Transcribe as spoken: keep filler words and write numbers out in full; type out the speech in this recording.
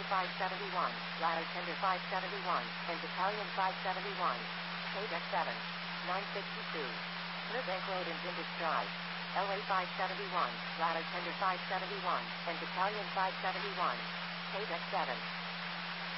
five seventy-one, Ladder Tender five seventy-one, and Battalion five seventy-one. K D E C seven, nine sixty-two. Smith Road and Indus Drive. L A five seventy-one, Ladder Tender five seventy-one, and Battalion five seventy-one. K D E C seven.